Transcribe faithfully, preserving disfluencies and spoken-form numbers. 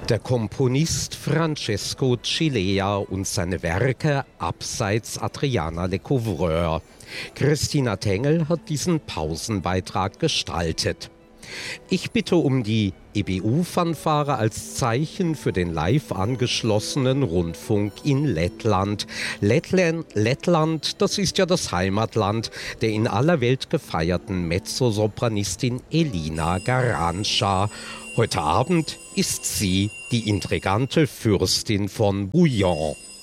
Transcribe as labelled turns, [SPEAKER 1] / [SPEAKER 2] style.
[SPEAKER 1] Der Komponist Francesco Cilea und seine Werke abseits Adriana Lecouvreur. Christina Tengel hat diesen Pausenbeitrag gestaltet. Ich bitte um die E B U-Fanfare als Zeichen für den live angeschlossenen Rundfunk in Lettland. Lettland. Lettland, das ist ja das Heimatland der in aller Welt gefeierten Mezzosopranistin Elina Garanca. Heute Abend ist sie die intrigante Fürstin von Bouillon.